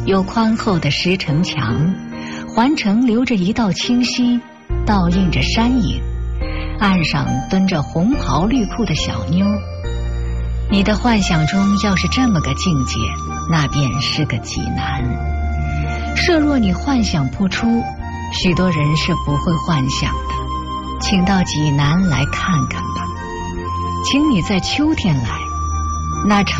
有宽厚的石城墙，环城留着一道清溪，倒映着山影，岸上蹲着红袍绿裤的小妞。你的幻想中要是这么个境界，那便是个济南。设若你幻想不出，许多人是不会幻想的。请到济南来看看吧，请你在秋天来，那